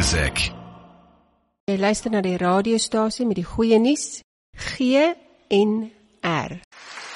music. Jy luister na die radiostasie met die goeie nuus, GNR.